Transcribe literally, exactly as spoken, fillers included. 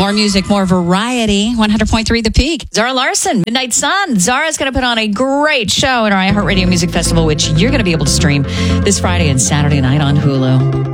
More music, more variety. one hundred point three The Peak. Zara Larson, Midnight Sun. Zara's going to put on a great show at our iHeartRadio Music Festival, which you're going to be able to stream this Friday and Saturday night on Hulu.